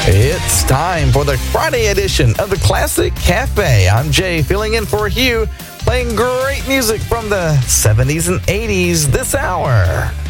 It's time for the Friday edition of the Classic Cafe. I'm Jay, filling in for Hugh, playing great music from the 70s and 80s this hour.